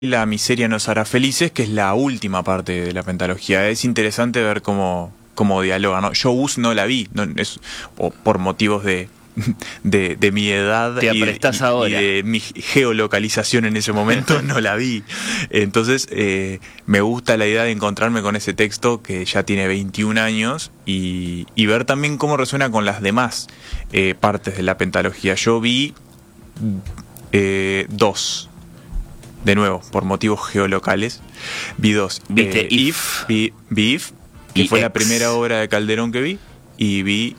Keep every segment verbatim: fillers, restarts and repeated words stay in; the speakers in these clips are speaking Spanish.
La miseria nos hará felices, que es la última parte de la pentalogía. Es interesante ver cómo, cómo dialoga, ¿no? Yo Us no la vi, no, es, o por motivos de, de, de mi edad Te y, aprestás y, ahora. y de mi geolocalización en ese momento, no la vi. Entonces, eh, me gusta la idea de encontrarme con ese texto que ya tiene veintiún años y, y ver también cómo resuena con las demás eh, partes de la pentalogía. Yo vi eh, dos. De nuevo, por motivos geolocales, vi dos. ¿Viste eh, If? If, vi, vi If, que Y fue la Ex. primera obra de Calderón que vi, y vi...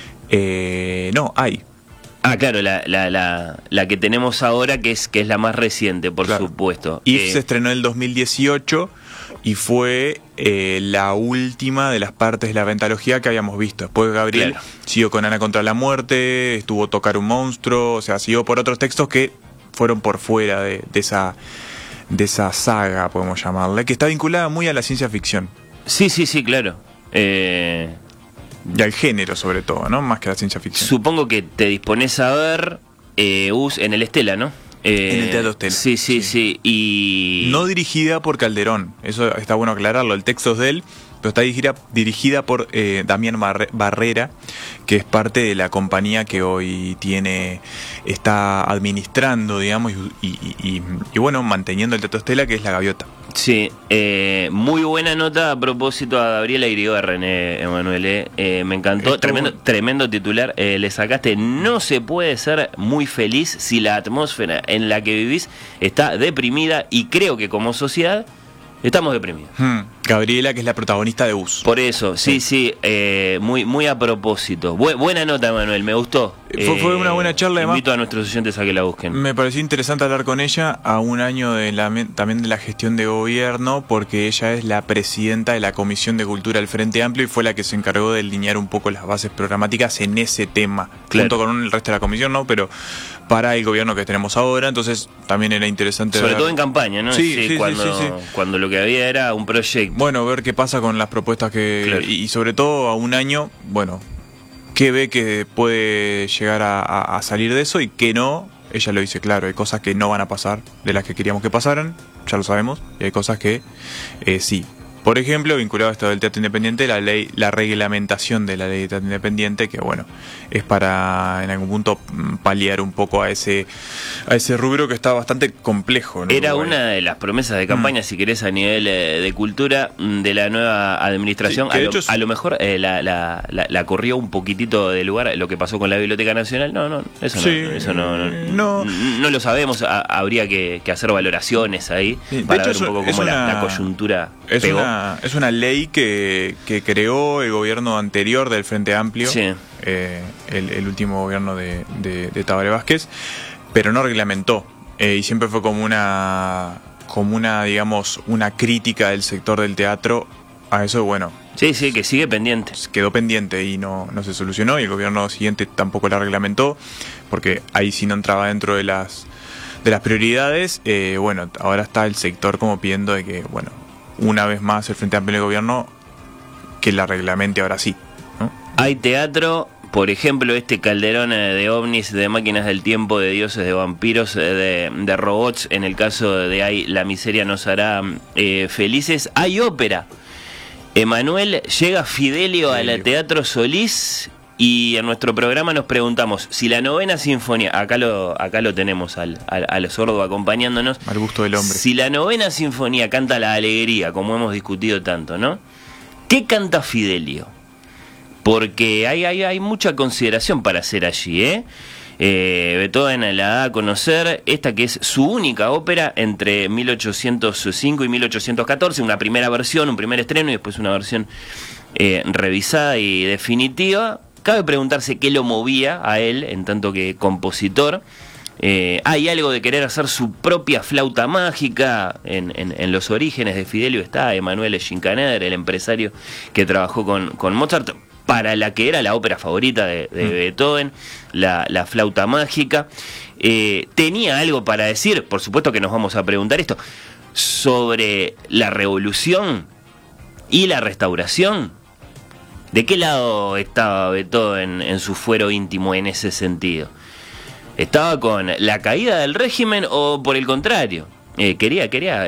Eh, no, Hay. Ah, claro, la, la, la, la que tenemos ahora, que es que es la más reciente, por Claro. supuesto. If Eh, se estrenó en el dos mil dieciocho y fue eh, la última de las partes de la pentalogía que habíamos visto. Después Gabriel Claro. siguió con Ana contra la muerte, estuvo Tocar un monstruo, o sea, siguió por otros textos que fueron por fuera de, de esa de esa saga, podemos llamarle, que está vinculada muy a la ciencia ficción sí, sí, sí, claro. Eh, y al género sobre todo, ¿no? Más que a la ciencia ficción. supongo que te dispones a ver eh, Us en el Estela, ¿no? Eh, En el Teatro Estela. Sí, sí, Sí. sí. Y... No dirigida por Calderón, eso está bueno aclararlo, el texto es de él, pero está dirigida, dirigida por eh, Damián Barre- Barrera, que es parte de la compañía que hoy tiene, está administrando, digamos, y, y, y, y bueno, manteniendo el Teatro Estela, que es La Gaviota. Sí, eh, muy buena nota a propósito a Gabriela Irigoyen, eh, Emanuel. Eh. Eh, me encantó, Estuvo- tremendo, tremendo titular. Eh, le sacaste, no se puede ser muy feliz si la atmósfera en la que vivís está deprimida, y creo que como sociedad estamos deprimidos. Hmm. Gabriela, que es la protagonista de Us. Por eso, sí, sí, eh, muy, muy a propósito. Bu- buena nota, Emanuel, me gustó. Fue- fue una buena charla, además. Invito a nuestros oyentes a que la busquen. Me pareció interesante hablar con ella a un año de la, también de la gestión de gobierno, porque ella es la presidenta de la Comisión de Cultura del Frente Amplio y fue la que se encargó de delinear un poco las bases programáticas en ese tema, Claro. junto con el resto de la comisión, ¿no? Pero para el gobierno que tenemos ahora, entonces también era interesante Sobre ver- todo en campaña, ¿no? Sí, sí, sí, cuando, sí, sí. cuando lo que había era un proyecto. Bueno, ver qué pasa con las propuestas que... Claro. Y, y sobre todo a un año, bueno, qué ve que puede llegar a, a- a salir de eso y qué no. Ella lo dice claro, hay cosas que no van a pasar de las que queríamos que pasaran, ya lo sabemos, y hay cosas que eh, sí. Por ejemplo, vinculado a esto del teatro independiente, la ley, la reglamentación de la ley de teatro independiente, que bueno, es para en algún punto mm, paliar un poco a ese a ese rubro que está bastante complejo, ¿no? Era Uruguay. una de las promesas de campaña, Mm. si querés, a nivel eh, de cultura mm, de la nueva administración. Sí, que a, de lo, hecho es- a lo mejor eh, la, la, la, la corrió un poquitito de lugar lo que pasó con la Biblioteca Nacional. No, no, eso no, Sí, eso no, no, no. no, no lo sabemos. Ha- habría que, que hacer valoraciones ahí Sí, de para hecho ver un es- poco es cómo la, una- la coyuntura Es pegó. una, es una ley que, que creó el gobierno anterior del Frente Amplio, Sí. eh, el, el último gobierno de, de, de Tabaré Vázquez, pero no reglamentó. Eh, y siempre fue como una, como una, digamos, una crítica del sector del teatro a eso. Bueno, Sí, sí, que sigue pendiente. quedó pendiente y no, no se solucionó, y el gobierno siguiente tampoco la reglamentó, porque ahí sí no entraba dentro de las de las prioridades. Eh, bueno, ahora está el sector como pidiendo de que, bueno, una vez más el Frente Amplio del gobierno que la reglamente ahora sí, ¿no? Hay teatro, por ejemplo, este Calderón eh, de ovnis, de máquinas del tiempo, de dioses, de vampiros, eh, de, de robots. En el caso de Hay, la miseria nos hará eh, felices. Hay ópera. Emanuel, llega Fidelio a la Fidelio. Teatro Solís, y en nuestro programa nos preguntamos si la novena sinfonía, acá lo, acá lo tenemos al, al, al sordo acompañándonos, Al gusto del hombre. si la novena sinfonía canta la alegría, como hemos discutido tanto, ¿no? ¿Qué canta Fidelio? Porque hay, hay, hay mucha consideración para hacer allí, ¿eh? Eh, Beethoven la da a conocer, esta que es su única ópera entre mil ochocientos cinco y mil ochocientos catorce, una primera versión, un primer estreno, y después una versión eh, revisada y definitiva. Cabe preguntarse qué lo movía a él, en tanto que compositor. Eh, hay algo de querer hacer su propia flauta mágica. En, en, en los orígenes de Fidelio está Emanuele Schikaneder, el empresario que trabajó con, con Mozart, para la que era la ópera favorita de, de Mm. Beethoven, la, la flauta mágica. Eh, tenía algo para decir, por supuesto que nos vamos a preguntar esto, sobre la revolución y la restauración. ¿De qué lado estaba Beethoven en su fuero íntimo en ese sentido? ¿Estaba con la caída del régimen o por el contrario? eh, quería, quería